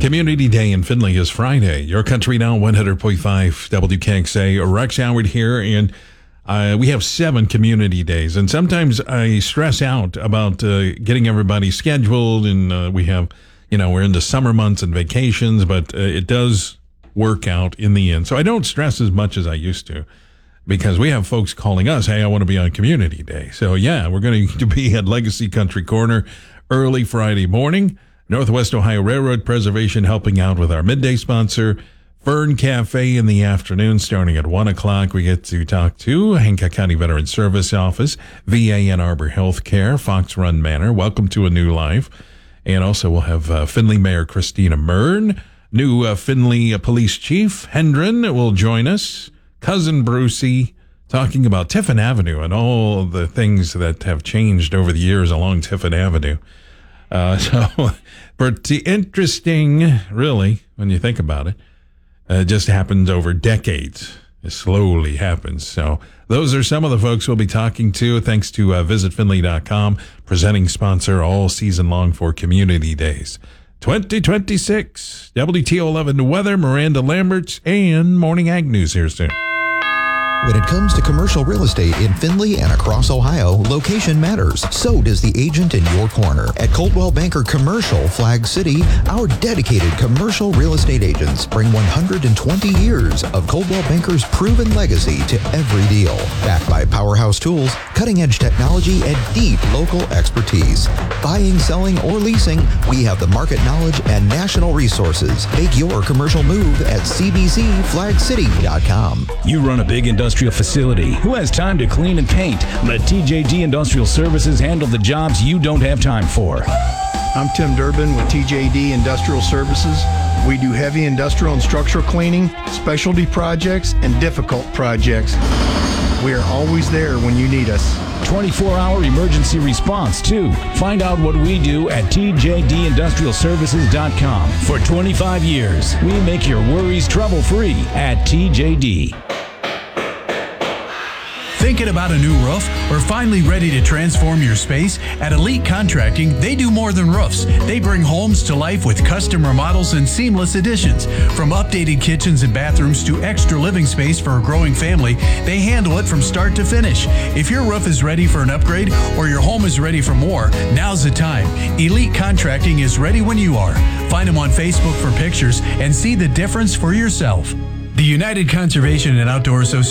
Community Day in Findlay is Friday. Your Country Now, 100.5 WKXA. Rex Howard here, and we have 7 community days. And sometimes I stress out about getting everybody scheduled, and we have, we're into summer months and vacations, but it does work out in the end. So I don't stress as much as I used to, because we have folks calling us, hey, I want to be on Community Day. So yeah, we're going to be at Legacy Country Corner early Friday morning. Northwest Ohio Railroad Preservation helping out with our midday sponsor. Fern Cafe in the afternoon, starting at 1 o'clock. We get to talk to Hancock County Veteran Service Office, VA Ann Arbor Healthcare, Fox Run Manor. Welcome to a new life. And also we'll have Findlay Mayor Christina Mern. New Findlay Police Chief Hendren will join us. Cousin Brucey, talking about Tiffin Avenue and all the things that have changed over the years along Tiffin Avenue. So pretty interesting, really, when you think about it. It just happens over decades. It slowly happens. So those are some of the folks we'll be talking to. Thanks to visitfindlay.com, presenting sponsor all season long for Community Days 2026. WTO 11 weather, Miranda Lamberts, and Morning Ag News here soon. When it comes to commercial real estate in Findlay and across Ohio, location matters. So does the agent in your corner. At Coldwell Banker Commercial, Flag City, our dedicated commercial real estate agents bring 120 years of Coldwell Banker's proven legacy to every deal. Backed by Powerhouse Tools, cutting-edge technology, and deep local expertise. Buying, selling, or leasing, we have the market knowledge and national resources. Make your commercial move at cbcflagcity.com. You run a big industrial facility. Who has time to clean and paint? Let TJD Industrial Services handle the jobs you don't have time for. I'm Tim Durbin with TJD Industrial Services. We do heavy industrial and structural cleaning, specialty projects, and difficult projects. We are always there when you need us. 24-hour emergency response, too. Find out what we do at tjdindustrialservices.com. For 25 years, we make your worries trouble-free at TJD. Thinking about a new roof or finally ready to transform your space? At Elite Contracting, they do more than roofs. They bring homes to life with custom remodels and seamless additions. From updated kitchens and bathrooms to extra living space for a growing family, they handle it from start to finish. If your roof is ready for an upgrade or your home is ready for more, now's the time. Elite Contracting is ready when you are. Find them on Facebook for pictures and see the difference for yourself. The United Conservation and Outdoor Association